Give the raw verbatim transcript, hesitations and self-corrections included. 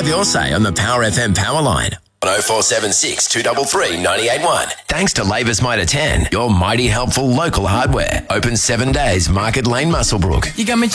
Have your say on the Power F M Power Line. oh four seven six, two three three, nine eight one. Thanks to Labour's Mitre ten, your mighty helpful local hardware. Open seven days, Market Lane, Muswellbrook. You got me